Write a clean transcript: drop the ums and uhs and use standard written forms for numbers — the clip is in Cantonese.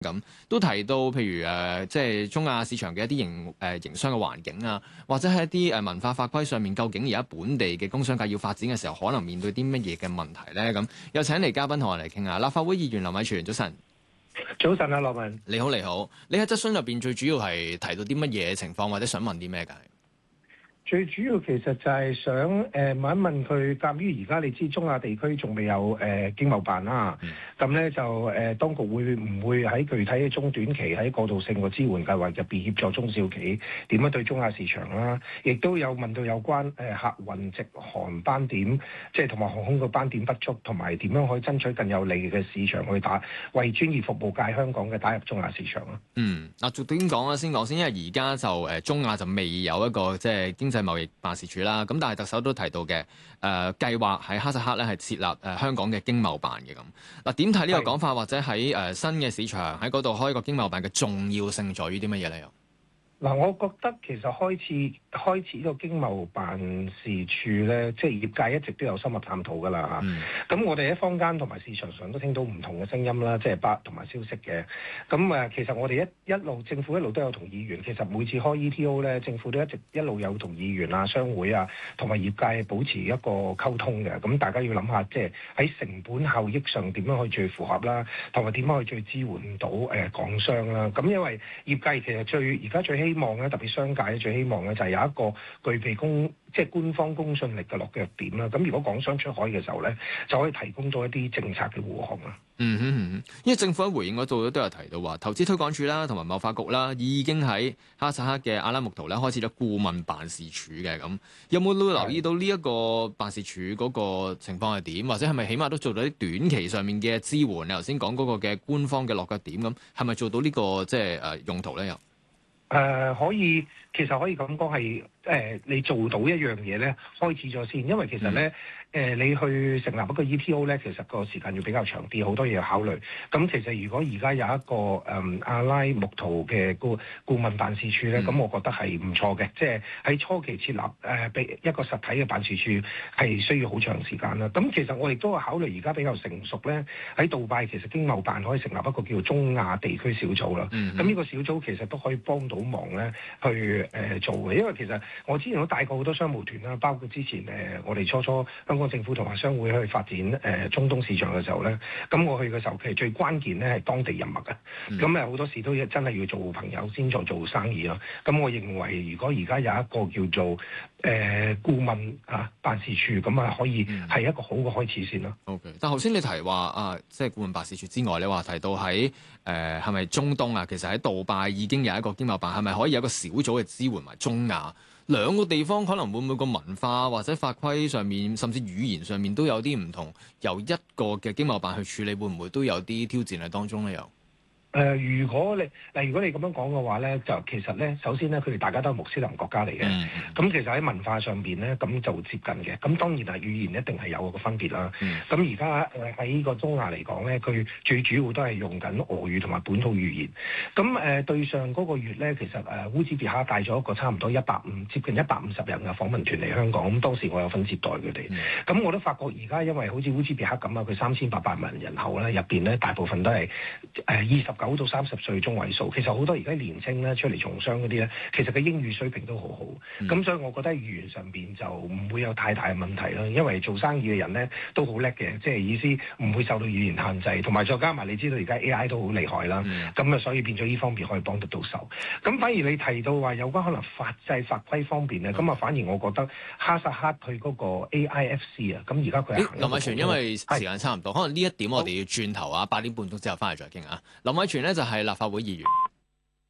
咁都提到，譬如即係中亞市場嘅一啲營商嘅環境啊，或者係一啲文化法規上面，究竟而家本地嘅工商界要發展嘅時候，可能面對啲乜嘢嘅問題咧？咁有請嚟嘉賓同我嚟傾下。立法會議員林偉全，早晨。 早晨啊，羅文。 你好，你好。你喺質詢入邊最主要係提到啲乜嘢情況，或者想問啲咩㗎？ 最主要其實就係想問一問佢，鑑於而家你知中亞地區仲未有經貿辦啦，咁咧就當局會唔會喺具體嘅中短期喺過渡性嘅支援計劃入邊協助中小企點樣對中亞市場啦？亦都有問到有關客運直航班點，即係同埋航空嘅班點不足，同埋點樣可以爭取更有利嘅市場去為專業服務界香港嘅打入中亞市場啊？ 逐點講啊，先講先，因為而家就中亞就未有一個即係經濟貿易辦事處啦，咁但係特首都提到嘅計劃喺哈薩克咧係設立香港嘅經貿辦嘅咁。嗱，點睇呢個講法，或者喺新嘅市場喺嗰度開個經貿辦嘅重要性在於啲乜嘢咧？ 嗱，我覺得其實開始呢個經貿辦事處咧，即係業界一直都有深入探討㗎啦嚇。咁我哋喺坊間同埋市場上都聽到唔同嘅聲音啦，即係同埋消息嘅。咁其實我哋一路政府一路都有同議員，其實每次開 ETO 咧，政府都一路有同議員啊、商會啊同埋業界保持一個溝通嘅。咁大家要諗下，即係喺成本效益上點樣可以最符合啦，同埋點樣可以最支援到港商啦。咁因為業界其實而家最希望咧，特別商界最希望咧就係有一個具備即係官方公信力嘅落腳點啦。咁如果港商出海嘅時候咧，就可以提供到一啲政策嘅護航啦。 因為政府喺回應嗰度都有提到話，投資推廣署啦同埋貿發局啦，已經喺哈薩克嘅阿拉木圖咧開始咗顧問辦事處嘅咁。有冇留意到呢一個辦事處嗰個情況係點？或者係咪起碼都做到啲短期上面嘅支援？你頭先講嗰個嘅官方嘅落腳點咁，係咪做到呢個即係用途咧？又其實可以咁講係你做到一樣嘢咧，開始咗先，因為其實咧。你去成立一個 ETO 咧，其實個時間要比較長啲，好多嘢要考慮。咁其實如果而家有一個阿拉木圖嘅顧問辦事處咧，咁我覺得係唔錯嘅。即係喺初期設立俾一個實體嘅辦事處係需要好長時間啦。咁其實我亦都考慮而家比較成熟咧，喺杜拜其實經貿辦可以成立一個叫做中亞地區小組啦。咁呢個小組其實都可以幫到忙咧，去做嘅。因為其實我之前都帶過好多商務團啦，包括之前我哋初香港政府同埋商會去發展中東市場嘅時候咧，咁我去嘅時候其實最關鍵咧係當地人脈嘅，咁好多時都真係要做朋友先再做生意咯。咁我認為如果而家有一個叫做顧問辦事處，咁可以係一個好嘅開始先咯。 OK， 但頭先你提話即係顧問辦事處之外，你話提到喺係咪中東啊？其實喺杜拜已經有一個經貿辦，係咪可以有一個小組嘅支援埋中亞？兩個地方可能會唔會個文化或者法規上面，甚至語言上面都有啲唔同，由一個嘅經貿辦去處理，會唔會都有啲挑戰喺當中咧？又如果你咁樣講嘅話咧，就其實咧，首先咧，佢哋大家都係穆斯林國家嚟嘅。咁其實喺文化上邊咧，咁就接近嘅。咁當然係語言一定係有個分別啦。咁而家喺呢個中亞嚟講咧，佢最主要都係用緊俄語同埋本土語言。咁對上嗰個月咧，其實烏茲別克帶咗一個差唔多接近150人嘅訪問團嚟香港。咁當時我有份接待佢哋。咁我都發覺而家因為好似烏茲別克咁啊，佢3800萬人口咧，入邊咧大部分都係29到30歲中位數，其實好多而家年青咧出嚟從商嗰啲咧，其實嘅英語水平都好好。咁所以我覺得語言上邊就唔會有太大嘅問題啦。因為做生意嘅人咧都好叻嘅，即係意思唔會受到語言限制，同埋再加埋你知道而家 AI 都好厲害啦。咁所以變咗呢方面可以幫得到手。咁反而你提到話有關可能法制法規方面咧，咁反而我覺得哈薩克佢嗰個 AIFC 啊，咁而家佢林偉全，因為時間差唔多，可能呢一點我哋要轉頭8點半鐘之後翻嚟再傾啊。林偉全咧就係立法會議員。